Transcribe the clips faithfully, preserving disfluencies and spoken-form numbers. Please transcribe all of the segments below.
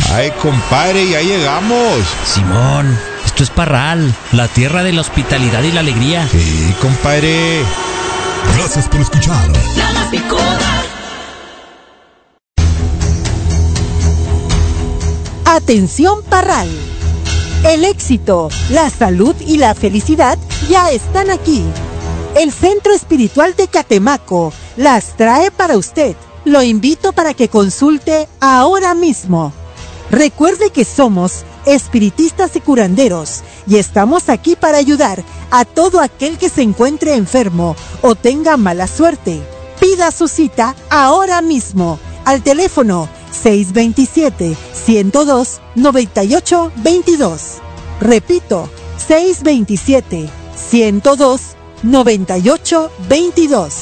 Ay, compadre, ya llegamos. Simón, esto es Parral, la tierra de la hospitalidad y la alegría. Sí, compadre. Gracias por escuchar. La Más Picuda. Atención Parral. El éxito, la salud y la felicidad ya están aquí. El Centro Espiritual de Catemaco las trae para usted. Lo invito para que consulte ahora mismo. Recuerde que somos espiritistas y curanderos y estamos aquí para ayudar a todo aquel que se encuentre enfermo o tenga mala suerte. Pida su cita ahora mismo al teléfono seis dos siete, uno cero dos, nueve ocho dos dos. Repito, seis dos siete, uno cero dos, nueve ocho dos dos.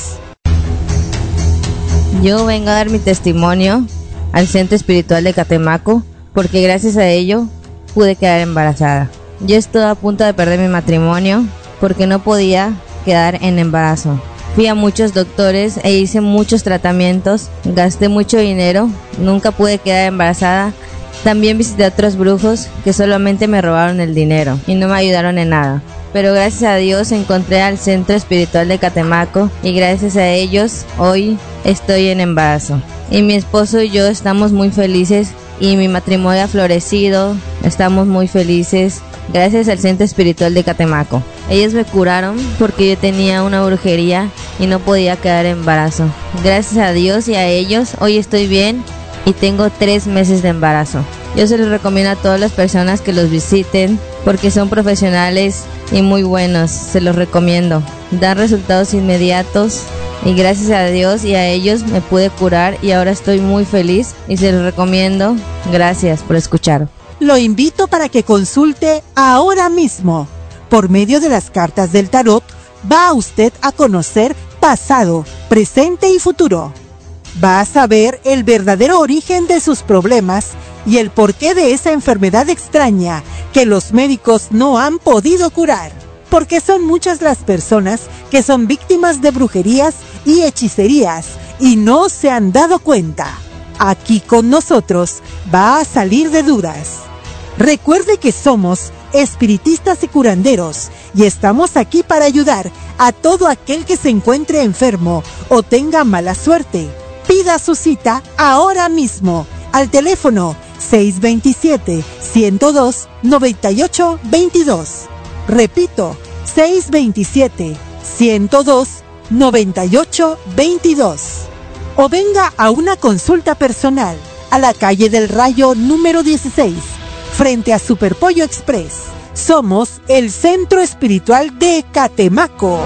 Yo vengo a dar mi testimonio al Centro Espiritual de Catemaco porque gracias a ello pude quedar embarazada. Yo estuve a punto de perder mi matrimonio porque no podía quedar en embarazo. Fui a muchos doctores e hice muchos tratamientos, gasté mucho dinero, nunca pude quedar embarazada. También visité a otros brujos que solamente me robaron el dinero y no me ayudaron en nada. Pero gracias a Dios encontré al Centro Espiritual de Catemaco y gracias a ellos hoy estoy en embarazo. Y mi esposo y yo estamos muy felices y mi matrimonio ha florecido, estamos muy felices gracias al Centro Espiritual de Catemaco. Ellos me curaron porque yo tenía una brujería y no podía quedar en embarazo. Gracias a Dios y a ellos hoy estoy bien y tengo tres meses de embarazo. Yo se los recomiendo a todas las personas que los visiten porque son profesionales y muy buenos, se los recomiendo. Dan resultados inmediatos y gracias a Dios y a ellos me pude curar y ahora estoy muy feliz y se los recomiendo. Gracias por escuchar. Lo invito para que consulte ahora mismo. Por medio de las cartas del tarot, va usted a conocer pasado, presente y futuro. Va a saber el verdadero origen de sus problemas y el porqué de esa enfermedad extraña que los médicos no han podido curar. Porque son muchas las personas que son víctimas de brujerías y hechicerías y no se han dado cuenta. Aquí con nosotros va a salir de dudas. Recuerde que somos espiritistas y curanderos y estamos aquí para ayudar a todo aquel que se encuentre enfermo o tenga mala suerte. Pida su cita ahora mismo al teléfono seis dos siete, uno cero dos, nueve ocho dos dos. Repito, seis dos siete, uno cero dos, nueve ocho dos dos. O venga a una consulta personal a la calle del Rayo número dieciséis, frente a Superpollo Express. Somos el Centro Espiritual de Catemaco.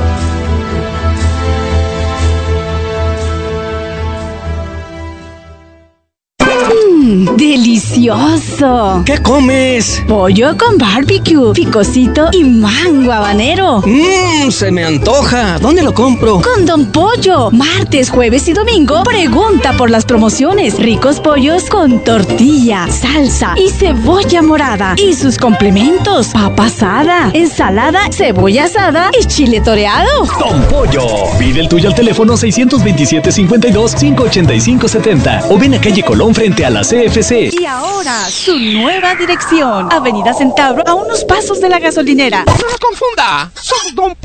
Mmm, delicioso. ¿Qué comes? Pollo con barbecue, picosito y mango habanero. Mmm, se me antoja. ¿Dónde lo compro? Con Don Pollo. Martes, jueves y domingo, pregunta por las promociones. Ricos pollos con tortilla, salsa y cebolla morada. Y sus complementos: papa asada, ensalada, cebolla asada y chile toreado. Don Pollo. Pide el tuyo al teléfono seiscientos veintisiete, cincuenta y dos, quinientos ochenta y cinco, setenta o ven a calle Colón frente a la C F C. Y ahora, su nueva dirección. Avenida Centauro, a unos pasos de la gasolinera. ¡No nos confunda! ¡Somos Don